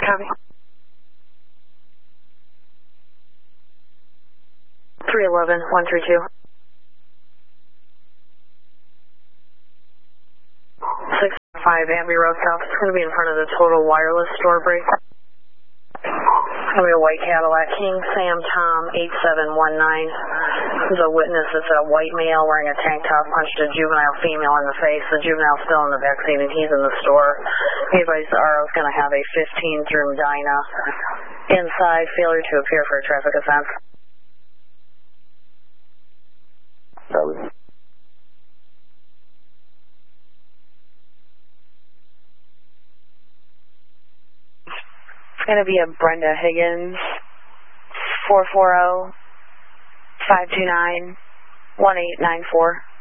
Copy. 311, 132. 65 Abbey Road South. It's going to be in front of the Total Wireless store break. It's going to be a white Cadillac. King Sam Tom 8719. There's a witness that's a white male wearing a tank top punched a juvenile female in the face. The juvenile's still in the backseat and he's in the store. He advised the RO is going to have a 15th-room Dyna inside. Failure to appear for a traffic offense. It's going to be a Brenda Higgins, 440-529-1894.